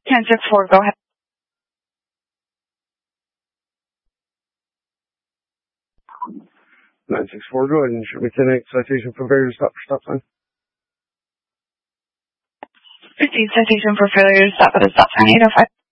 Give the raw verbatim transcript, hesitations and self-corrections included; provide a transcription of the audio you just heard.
ten six four, go ahead. nine six four, go ahead and issue me ten eight citation for failure to stop for stop sign. Proceed citation for failure to stop at a stop sign eight oh five.